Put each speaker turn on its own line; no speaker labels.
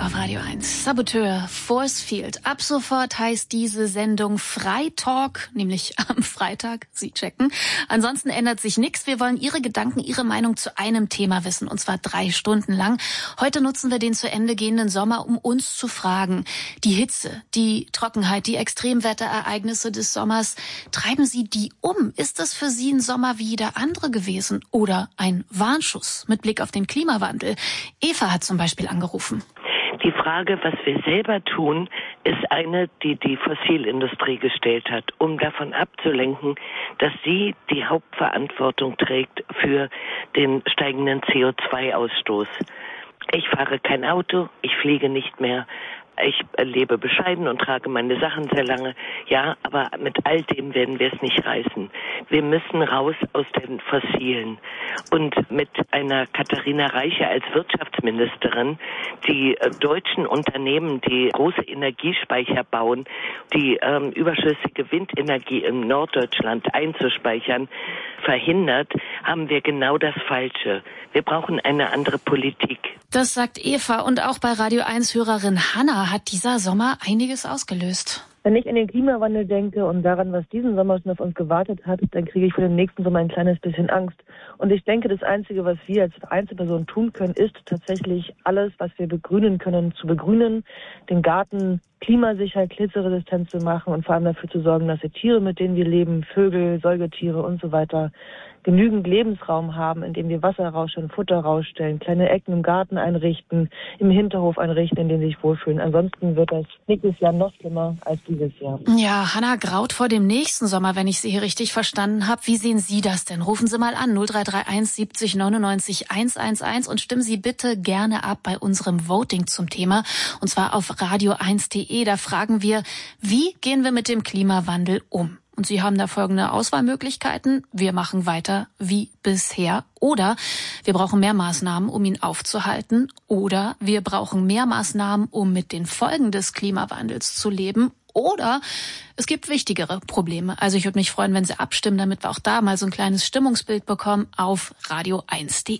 Auf Radio 1. Saboteur, Force Field. Ab sofort heißt diese Sendung Freitalk, nämlich am Freitag. Sie checken. Ansonsten ändert sich nichts. Wir wollen Ihre Gedanken, Ihre Meinung zu einem Thema wissen, und zwar 3 Stunden lang. Heute nutzen wir den zu Ende gehenden Sommer, um uns zu fragen. Die Hitze, die Trockenheit, die Extremwetterereignisse des Sommers, treiben Sie die um? Ist das für Sie ein Sommer wie jeder andere gewesen oder ein Warnschuss mit Blick auf den Klimawandel? Eva hat zum Beispiel angerufen.
Die Frage, was wir selber tun, ist eine, die die Fossilindustrie gestellt hat, um davon abzulenken, dass sie die Hauptverantwortung trägt für den steigenden CO2-Ausstoß. Ich fahre kein Auto, ich fliege nicht mehr. Ich lebe bescheiden und trage meine Sachen sehr lange. Ja, aber mit all dem werden wir es nicht reißen. Wir müssen raus aus den Fossilen. Und mit einer Katharina Reiche als Wirtschaftsministerin, die deutschen Unternehmen, die große Energiespeicher bauen, die überschüssige Windenergie in Norddeutschland einzuspeichern, verhindert, haben wir genau das Falsche. Wir brauchen eine andere Politik.
Das sagt Eva, und auch bei Radio 1-Hörerin Hanna hat dieser Sommer einiges ausgelöst.
Wenn ich an den Klimawandel denke und daran, was diesen Sommer schon auf uns gewartet hat, dann kriege ich für den nächsten Sommer ein kleines bisschen Angst. Und ich denke, das Einzige, was wir als Einzelpersonen tun können, ist tatsächlich alles, was wir begrünen können, zu begrünen, den Garten klimasicher, klitzresistent zu machen und vor allem dafür zu sorgen, dass die Tiere, mit denen wir leben, Vögel, Säugetiere und so weiter, genügend Lebensraum haben, in dem wir Wasser rausstellen, Futter rausstellen, kleine Ecken im Garten einrichten, im Hinterhof einrichten, in denen sie sich wohlfühlen. Ansonsten wird das nächstes Jahr noch schlimmer als dieses Jahr.
Ja, Hanna graut vor dem nächsten Sommer, wenn ich Sie hier richtig verstanden habe. Wie sehen Sie das denn? Rufen Sie mal an 0331 70 99 111 und stimmen Sie bitte gerne ab bei unserem Voting zum Thema, und zwar auf radio1.de. Da fragen wir, wie gehen wir mit dem Klimawandel um? Und Sie haben da folgende Auswahlmöglichkeiten. Wir machen weiter wie bisher. Oder wir brauchen mehr Maßnahmen, um ihn aufzuhalten. Oder wir brauchen mehr Maßnahmen, um mit den Folgen des Klimawandels zu leben. Oder es gibt wichtigere Probleme. Also ich würde mich freuen, wenn Sie abstimmen, damit wir auch da mal so ein kleines Stimmungsbild bekommen auf radio1.de.